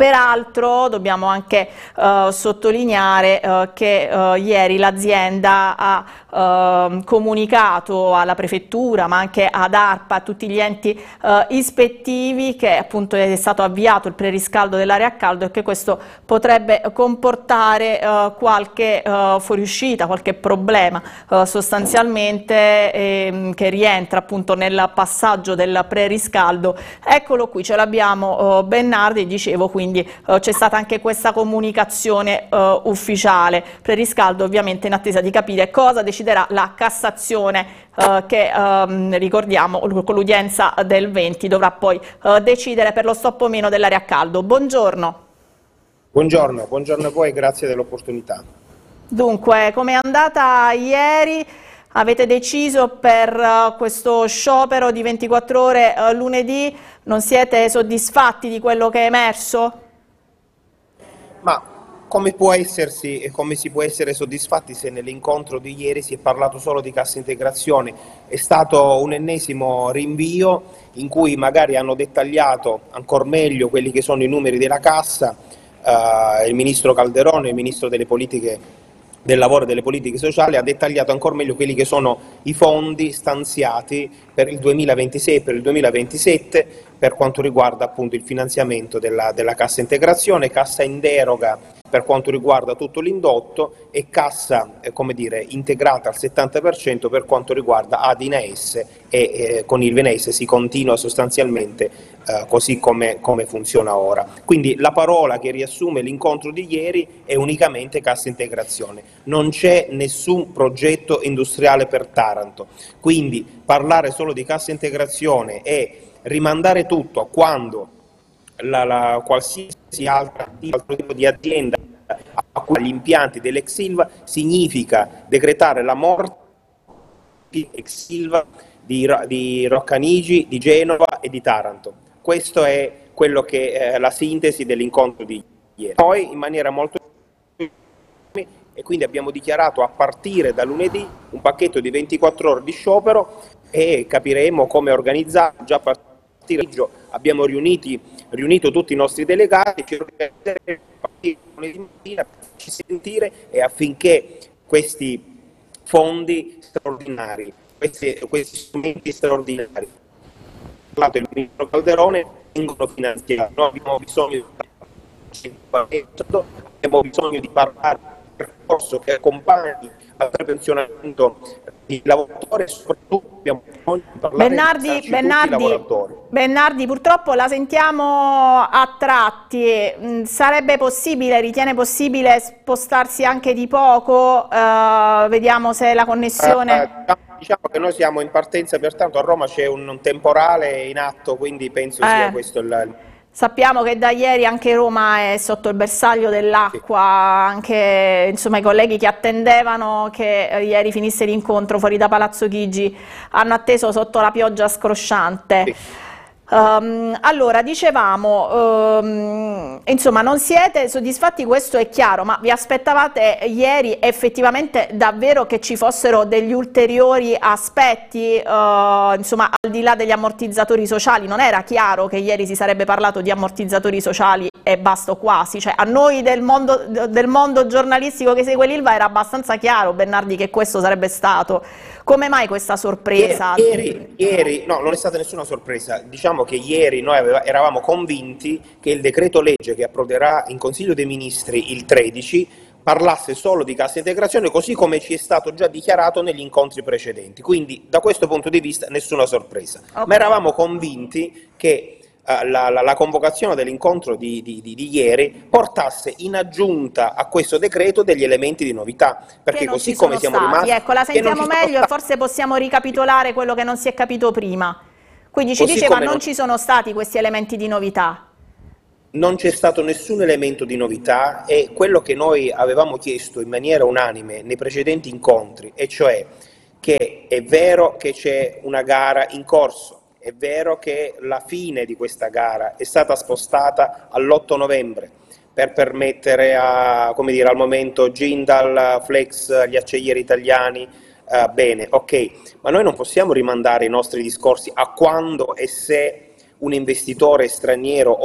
Peraltro dobbiamo anche sottolineare che ieri l'azienda ha comunicato alla prefettura, ma anche ad ARPA, a tutti gli enti ispettivi, che appunto è stato avviato il preriscaldo dell'area a caldo e che questo potrebbe comportare qualche fuoriuscita, qualche problema sostanzialmente che rientra appunto nel passaggio del preriscaldo. Eccolo qui, ce l'abbiamo Bernardi, dicevo, quindi c'è stata anche questa comunicazione ufficiale. Preriscaldo ovviamente in attesa di capire cosa deciderà la Cassazione che ricordiamo con l'udienza del 20 dovrà poi decidere per lo stop o meno dell'area a caldo. Buongiorno. Buongiorno a voi e grazie dell'opportunità. Dunque, com'è andata ieri? Avete deciso per questo sciopero di 24 ore lunedì? Non siete soddisfatti di quello che è emerso? Ma come può essersi e come si può essere soddisfatti se nell'incontro di ieri si è parlato solo di cassa integrazione? È stato un ennesimo rinvio in cui magari hanno dettagliato ancora meglio quelli che sono i numeri della cassa, il ministro Calderone, il ministro delle politiche del lavoro e delle politiche sociali, ha dettagliato ancora meglio quelli che sono i fondi stanziati per il 2026 e per il 2027 per quanto riguarda appunto il finanziamento della cassa integrazione, cassa in deroga per quanto riguarda tutto l'indotto e cassa come dire, integrata al 70% per quanto riguarda ADI NAES e con il VNAES si continua sostanzialmente così come funziona ora. Quindi la parola che riassume l'incontro di ieri è unicamente cassa integrazione, non c'è nessun progetto industriale per Taranto, quindi parlare solo di cassa integrazione e rimandare tutto a quando qualsiasi altro tipo di azienda agli impianti dell'ex Ilva significa decretare la morte ex Ilva di Roccanigi, di Genova e di Taranto. Questo è quello che è la sintesi dell'incontro di ieri. Poi in maniera molto e quindi abbiamo dichiarato a partire da lunedì un pacchetto di 24 ore di sciopero e capiremo come organizzare. Già a partire da maggio abbiamo riunito tutti i nostri delegati, ci sentire e affinché questi fondi straordinari, questi strumenti straordinari, parlato il ministro Calderone, vengono finanziati. Noi abbiamo bisogno di parlare di un percorso che accompagni al prepensionamento di lavoratori e soprattutto abbiamo bisogno di parlare di lavoratori. Bernardi, purtroppo la sentiamo a tratti. Sarebbe possibile, ritiene possibile spostarsi anche di poco? Vediamo se la connessione... Diciamo che noi siamo in partenza, pertanto a Roma c'è un temporale in atto, quindi penso sia questo il... Sappiamo che da ieri anche Roma è sotto il bersaglio dell'acqua, anche insomma, i colleghi che attendevano che ieri finisse l'incontro fuori da Palazzo Chigi hanno atteso sotto la pioggia scrosciante. Sì. Allora, dicevamo, insomma, non siete soddisfatti, questo è chiaro, ma vi aspettavate ieri effettivamente davvero che ci fossero degli ulteriori aspetti, insomma, al di là degli ammortizzatori sociali? Non era chiaro che ieri si sarebbe parlato di ammortizzatori sociali e basta quasi? Cioè, a noi del mondo giornalistico che segue l'Ilva era abbastanza chiaro, Bernardi, che questo sarebbe stato. Come mai questa sorpresa? Ieri no, non è stata nessuna sorpresa. Diciamo che ieri noi eravamo convinti che il decreto legge che approderà in Consiglio dei Ministri il 13 parlasse solo di cassa integrazione, così come ci è stato già dichiarato negli incontri precedenti. Quindi da questo punto di vista nessuna sorpresa. Okay. Ma eravamo convinti che la convocazione dell'incontro di ieri portasse in aggiunta a questo decreto degli elementi di novità, perché così come siamo rimasti... Ecco, la sentiamo meglio e forse possiamo ricapitolare quello che non si è capito prima. Quindi ci diceva non ci sono stati questi elementi di novità. Non c'è stato nessun elemento di novità e quello che noi avevamo chiesto in maniera unanime nei precedenti incontri, e cioè che è vero che c'è una gara in corso, è vero che la fine di questa gara è stata spostata all'8 novembre per permettere al momento Jindal, Flex, gli acciaieri italiani, bene, ok, ma noi non possiamo rimandare i nostri discorsi a quando e se un investitore straniero